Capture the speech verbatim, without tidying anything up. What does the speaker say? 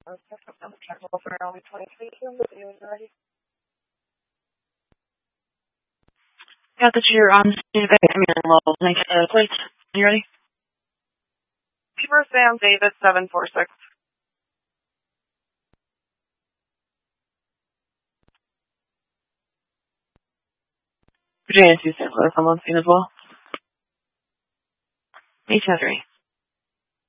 Got that you're on Steve. I mean, well, nice uh, plates. You ready? Peeper Sam David seven four six. Virginia two Saint Louis, I'm on scene as well. eight two three.